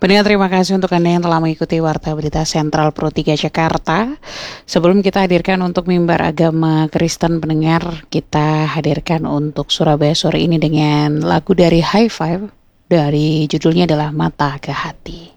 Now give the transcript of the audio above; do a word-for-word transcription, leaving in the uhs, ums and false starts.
Pendengar, terima kasih untuk Anda yang telah mengikuti Warta Berita Sentral Pro tiga Jakarta. Sebelum kita hadirkan untuk mimbar agama Kristen, pendengar, kita hadirkan untuk Surabaya sore ini dengan lagu dari High Five, dari judulnya adalah Mata ke Hati.